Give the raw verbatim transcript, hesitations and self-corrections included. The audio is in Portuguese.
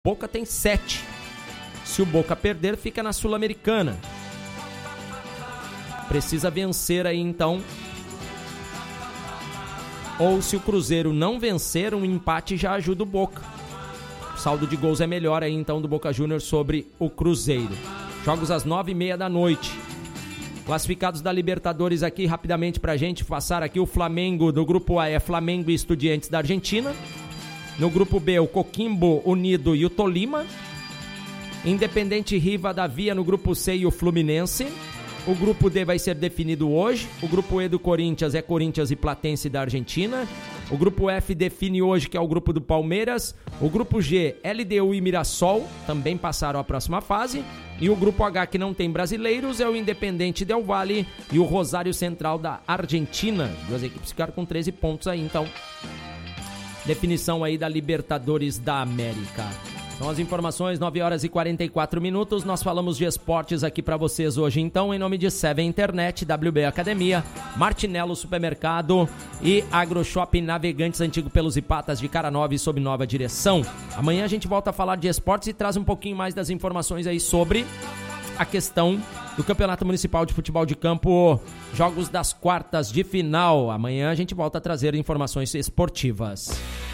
Boca tem sete. Se o Boca perder, fica na Sul-Americana. Precisa vencer aí, então. Ou se o Cruzeiro não vencer, um empate já ajuda o Boca. O saldo de gols é melhor aí, então, do Boca Juniors sobre o Cruzeiro. Jogos às nove e meia da noite. Classificados da Libertadores aqui, rapidamente pra gente passar aqui. O Flamengo do grupo A é Flamengo e Estudiantes da Argentina. No grupo B, o Coquimbo Unido e o Tolima. Independente Rivadavia no grupo C e o Fluminense. O grupo D vai ser definido hoje. O grupo E do Corinthians é Corinthians e Platense da Argentina. O grupo F define hoje, que é o grupo do Palmeiras. O grupo G, L D U e Mirassol, também passaram à próxima fase. E o grupo H, que não tem brasileiros, é o Independente Del Valle e o Rosário Central da Argentina. Duas equipes ficaram com treze pontos aí, então. Definição aí da Libertadores da América. São as informações, nove horas e quarenta e quatro minutos. Nós falamos de esportes aqui para vocês hoje, então, em nome de Seven Internet, W B Academia, Martinello Supermercado e AgroShop Navegantes Antigo Pelos e Patas de Cara Nova e sob nova direção. Amanhã a gente volta a falar de esportes e traz um pouquinho mais das informações aí sobre a questão do Campeonato Municipal de Futebol de Campo, jogos das quartas de final. Amanhã a gente volta a trazer informações esportivas.